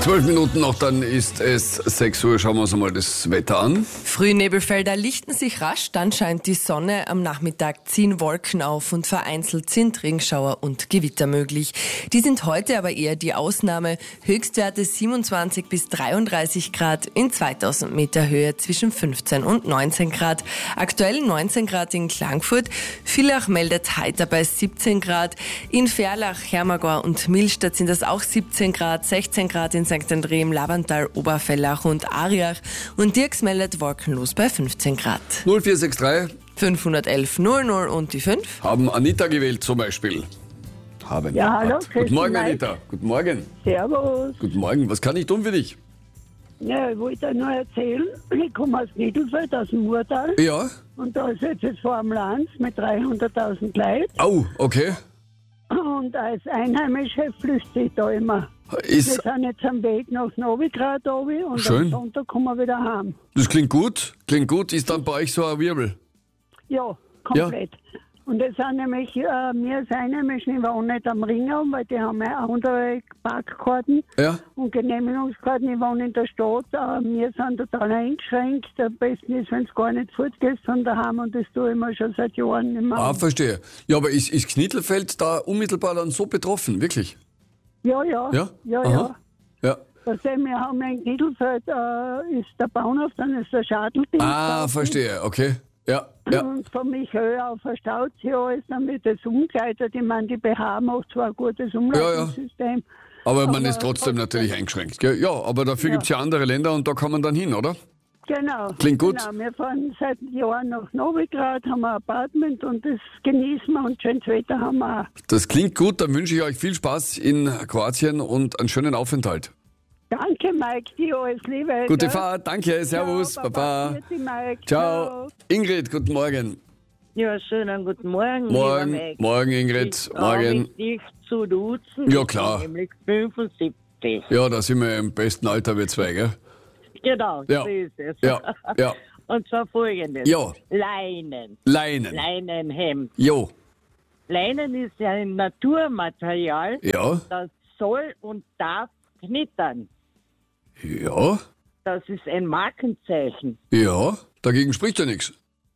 12 Minuten noch, dann ist es 6 Uhr. Schauen wir uns mal das Wetter an. Frühnebelfelder lichten sich rasch, dann scheint die Sonne. Am Nachmittag ziehen Wolken auf und vereinzelt sind Regenschauer und Gewitter möglich. Die sind heute aber eher die Ausnahme. Höchstwerte 27 bis 33 Grad, in 2000 Meter Höhe zwischen 15 und 19 Grad. Aktuell 19 Grad in Klagenfurt. Villach meldet heiter bei 17 Grad. In Ferlach, Hermagor und Millstatt sind das auch 17 Grad, 16 Grad in St. Andrem, Lavantal, Oberfellach und Ariach. Und Dirks meldet wolkenlos bei 15 Grad. 0463 511 00 und die 5. haben Anita gewählt zum Beispiel. Haben. Ja, hallo, Guten Morgen, Mike. Anita. Guten Morgen. Servus. Guten Morgen. Was kann ich tun für dich? Ja, ich wollte nur erzählen, ich komme aus Niedelfeld, aus dem Murtal. Ja. Und da ist jetzt das Formel 1 mit 300.000 Leuten. Au, okay. Und als Einheimische flüchte ich da immer. Wir Ist, sind jetzt am Weg nach Novigrad oben und Schön. am Sonntag kommen wir wieder heim. das klingt gut. Klingt gut. Ist dann bei euch so ein Wirbel? Ja, komplett. Und das sind nämlich, wir als Einheimischen, ich wohne nicht am Ring um, weil die haben ja andere Parkkarten Ja. und Genehmigungskarten. Ich wohne in der Stadt, wir sind total eingeschränkt. Am besten ist, wenn es gar nicht fortgehst von daheim, und das tue ich mir schon seit Jahren nicht mehr. Ah, verstehe. Ja, aber ist Knittelfeld da unmittelbar dann so betroffen? Wirklich? Ja, ja. Ja? Ja, Aha. ja. Ja. Wir haben in Knittelfeld, ist der Bauernhof, dann ist der Schadeldienst. Ah, verstehe. Okay. Ja, ja. Und von Michael auf der Stauzee alles, dann wird das umgeleitet. Ich meine, die BH macht zwar ein gutes Umleitungssystem. Aber man ist trotzdem natürlich eingeschränkt. Gell? Ja, aber dafür gibt's ja andere Länder und da kann man dann hin, oder? Genau. Klingt gut. Genau. Wir fahren seit Jahren nach Novigrad, haben ein Apartment und das genießen wir, und schönes Wetter haben wir auch. Das klingt gut, dann wünsche ich euch viel Spaß in Kroatien und einen schönen Aufenthalt. Danke, Mike, dir alles Liebe. Gute gell? Fahrt, danke, servus, Ciao, Baba. Grüezi, Mike. Ciao. Ingrid, guten Morgen. Ja, schönen guten Morgen, Morgen, lieber Max. morgen Ingrid, Ich morgen. mich dich zu duzen. Ja, Ich klar. bin nämlich 75. Ja, da sind wir im besten Alter, wir zwei, gell? Genau, Ja. so ist es. Ja, ja. Und zwar folgendes. Ja. Leinen. Leinen. Leinenhemd. Jo. Leinen ist ja ein Naturmaterial, Ja. das soll und darf knittern. Ja. Das ist ein Markenzeichen. Ja. Dagegen spricht ja nichts.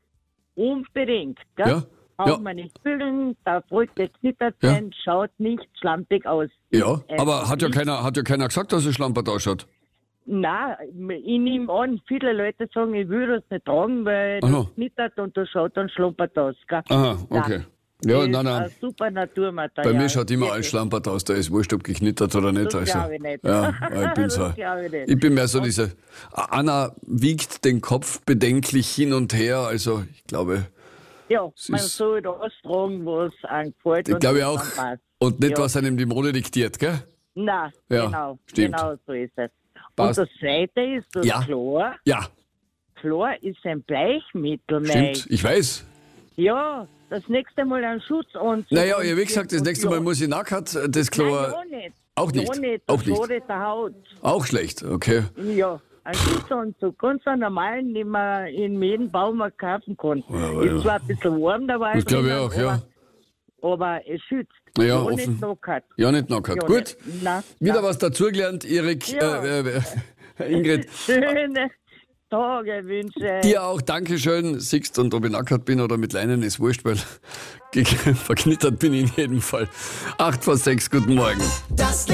Unbedingt. Gell? Ja. Braucht Ja. man nicht füllen, darf ruhig geknittert Ja. sein, schaut nicht schlampig aus. Ja. Ist Aber einfach hat ja nicht. keiner gesagt, dass es schlampert ausschaut. Nein, ich nehme an, viele Leute sagen, ich will das nicht tragen, weil Aha. das knittert und das schaut dann schlumpert aus. Gell? Aha, okay. Ja, das nein, ist ein nein. super Naturmaterial. Bei mir schaut immer alles Wirklich. schlampert aus, da ist wurscht, ob geknittert oder nicht. Das Also, glaube ich nicht. Ja, ich bin Das so. glaube ich nicht. Ich bin mehr so diese. Anna wiegt den Kopf bedenklich hin und her, also ich glaube, Ja, es man ist- soll das tragen, was einem gefällt. ich und glaube was auch. einem passt. Und nicht, Ja. was einem die Mode diktiert, gell? Nein, Ja, genau, stimmt. genau so ist es. Passt. Und das Zweite ist das Ja. Chlor. Ja, Chlor ist ein Bleichmittel, stimmt. Mike. Ich weiß. Ja, das nächste Mal einen Schutz und Naja, wie gesagt, das nächste Mal muss ich nackt das Chlor. Nein, ja nicht. Auch nicht. Ja nicht, Auch das nicht. schadet der Haut. Auch schlecht, okay. Ja, ein Schutzanzug, ganz einen normalen, den man in jedem Baumarkt kaufen kann. Ja, ist ja. zwar ein bisschen warm dabei, Das glaube ich drinnen, auch, ja. aber es schützt. Ja, Ja, offen. nicht knockert. Ja, nicht nackt. Ja, Gut. nicht. Na, Wieder na. was dazugelernt, Erik. Ja. Ingrid. Schöne Tage wünsche. Dir auch, Dankeschön. Siehst, und ob ich nackt bin oder mit Leinen, ist wurscht, weil verknittert bin ich in jedem Fall. 8 vor 6, guten Morgen. Das